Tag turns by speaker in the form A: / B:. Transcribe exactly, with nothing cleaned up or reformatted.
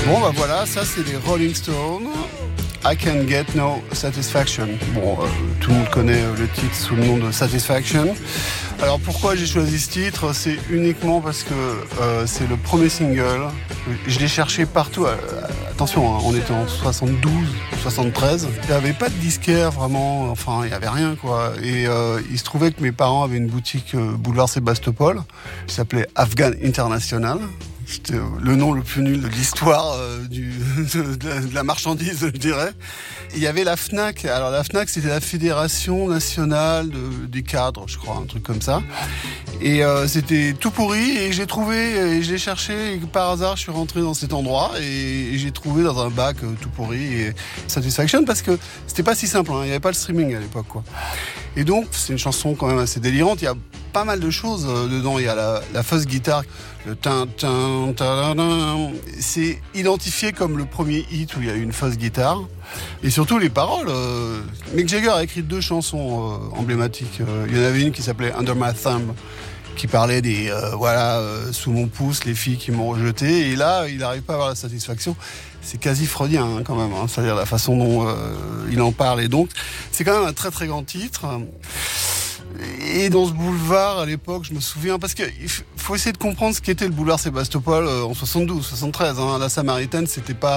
A: Bon bah voilà, ça c'est les Rolling Stones. I Can Get No Satisfaction. Bon, euh, tout le monde connaît le titre sous le nom de Satisfaction. Alors pourquoi j'ai choisi ce titre ? C'est uniquement parce que euh, c'est le premier single. Je l'ai cherché partout. Euh, attention, hein, on était en soixante-douze, soixante-treize. Il n'y avait pas de disquaire vraiment. Enfin, il n'y avait rien quoi. Et euh, il se trouvait que mes parents avaient une boutique euh, boulevard Sébastopol qui s'appelait Afghan International. C'était le nom le plus nul de l'histoire euh, du, de, de, la, de la marchandise, je dirais. Il y avait la FNAC. Alors la FNAC, c'était la Fédération Nationale de, des Cadres, je crois, un truc comme ça. Et euh, c'était tout pourri. Et j'ai trouvé, et j'ai cherché, et par hasard, je suis rentré dans cet endroit et, et j'ai trouvé dans un bac euh, tout pourri et Satisfaction parce que c'était pas si simple. Hein, il n'y avait pas le streaming à l'époque, quoi. Et donc, c'est une chanson quand même assez délirante. Il y a pas mal de choses euh, dedans. Il y a la, la fuzz guitare, le tin tin tin tin. C'est identifié comme le premier hit où il y a une fuzz guitare. Et surtout les paroles. Euh, Mick Jagger a écrit deux chansons euh, emblématiques. Euh, il y en avait une qui s'appelait Under My Thumb, qui parlait des euh, voilà euh, sous mon pouce les filles qui m'ont rejeté. Et là, il n'arrive pas à avoir la satisfaction. C'est quasi freudien hein, quand même. Hein, c'est-à-dire la façon dont euh, il en parle. Et donc, c'est quand même un très très grand titre. Et dans ce boulevard, à l'époque, je me souviens, parce qu'il faut essayer de comprendre ce qu'était le boulevard Sébastopol en soixante-douze, soixante-treize. Hein. La Samaritaine, c'était pas